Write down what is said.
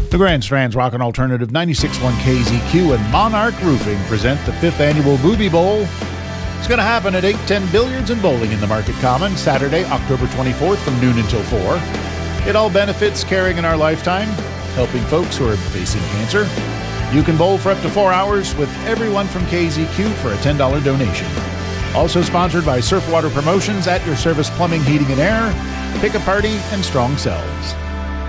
The Grand Strands Rock and Alternative 96.1 KZQ and Monarch Roofing present the 5th annual Booby Bowl. It's going to happen at 810 Billiards and Bowling in the Market Common, Saturday, October 24th from noon until 4. It all benefits Caring in Our Lifetime, helping folks who are facing cancer. You can bowl for up to 4 hours with everyone from KZQ for a $10 donation. Also sponsored by Surfwater Promotions, At Your Service Plumbing, Heating and Air, Pick a Party, and Strong Cells.